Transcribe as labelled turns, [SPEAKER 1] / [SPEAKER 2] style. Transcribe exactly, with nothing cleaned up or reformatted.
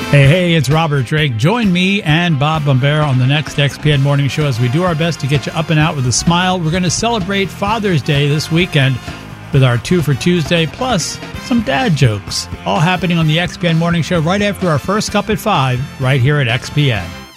[SPEAKER 1] Hey, hey, it's Robert Drake. Join me and Bob Bombera on the next X P N Morning Show as we do our best to get you up and out with a smile. We're going to celebrate Father's Day this weekend with our Two for Tuesday, plus some dad jokes. All happening on the X P N Morning Show right after our first cup at five, right here at X P N.